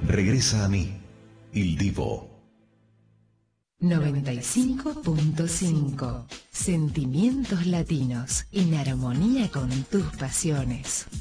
Regresa a mí, Il Divo. 95.5. Sentimientos latinos en armonía con tus pasiones.